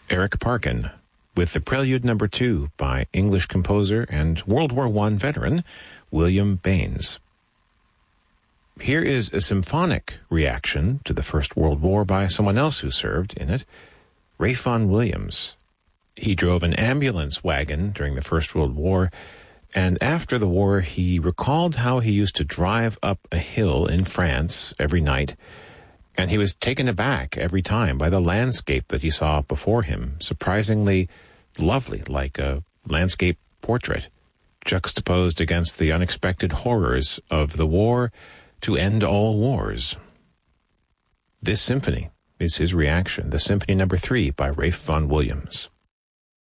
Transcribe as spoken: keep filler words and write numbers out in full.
Eric Parkin, with the Prelude Number Two by English composer and World War One veteran William Baines. Here is a symphonic reaction to the First World War by someone else who served in it, Ralph Vaughan Williams. He drove an ambulance wagon during the First World War, and after the war he recalled how he used to drive up a hill in France every night, and he was taken aback every time by the landscape that he saw before him, surprisingly lovely, like a landscape portrait, juxtaposed against the unexpected horrors of the war to end all wars. This symphony is his reaction, the Symphony Number Three by Ralph Vaughan Williams.